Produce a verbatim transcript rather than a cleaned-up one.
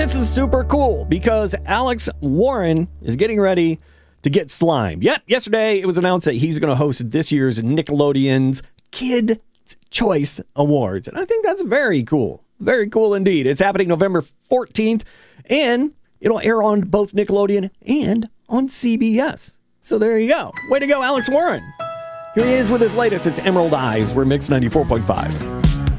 This is super cool because Alex Warren is getting ready to get slimed. Yep, yesterday it was announced that he's going to host this year's Nickelodeon's Kids' Choice Awards. And I think that's very cool. Very cool indeed. It's happening November fourteenth, and it'll air on both Nickelodeon and on C B S. So there you go. Way to go, Alex Warren. Here he is with his latest. It's Emerald Eyes. We're Mix ninety-four point five.